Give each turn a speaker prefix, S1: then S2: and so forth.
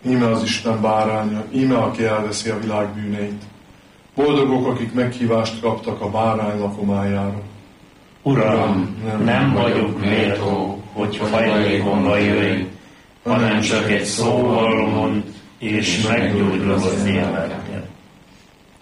S1: íme az Isten báránya, íme aki elveszi a világ bűneit. Boldogok, akik meghívást kaptak a bárány lakomájára.
S2: Uram, nem vagyok méltó, hogy hajlékomba jöjj, hanem csak egy szóval mondd, és meggyógyulok az életem.